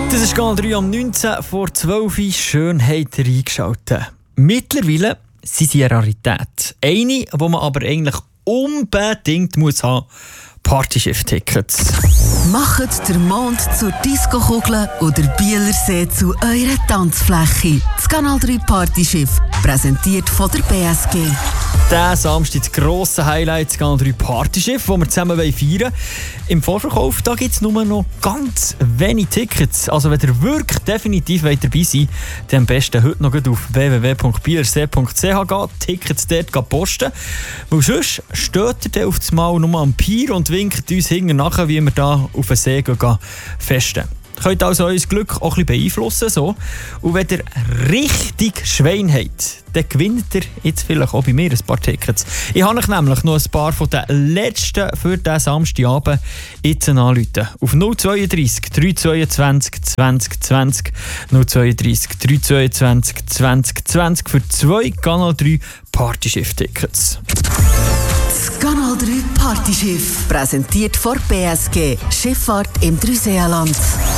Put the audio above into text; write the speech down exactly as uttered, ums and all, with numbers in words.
Das ist Kanal drei am neunzehn vor zwölf Uhr. Schön habt ihr eingeschaltet. Mittlerweile sind sie eine Rarität. Eine, die man aber eigentlich unbedingt muss haben. Partyschiff-Tickets. Macht den Mond zur Disco-Kugel oder Bielersee zu eurer Tanzfläche. Das Kanal drei Partyschiff, präsentiert von der B S G. Diesen Samstag das grosse Highlight, das Kanal drei Partyschiff, das wir zusammen feiern wollen. Im Vorverkauf gibt es nur noch ganz wenige Tickets. Also wenn ihr wirklich definitiv dabei seid, dann am besten heute noch auf w w w punkt bielersee punkt c h gehen, Tickets dort posten. Weil sonst steht ihr dann auf das Mal nur am Pier und winkt uns hinten nachher, wie wir da auf den See gehen, festen. Ihr könnt also euer Glück auch ein bisschen beeinflussen. So. Und wenn ihr richtig Schwein habt, dann gewinnt ihr jetzt vielleicht auch bei mir ein paar Tickets. Ich habe euch nämlich noch ein paar von den letzten für diesen Samstagabend jetzt anrufen. Auf null zwei drei drei zwei zwei zwanzig zwanzig null zwei drei drei zwei zwei zwanzig zwanzig für zwei Kanal drei Partyschiff-Tickets. Das Kanal drei Partyschiff, präsentiert von B S G. Schifffahrt im Dreiseenland.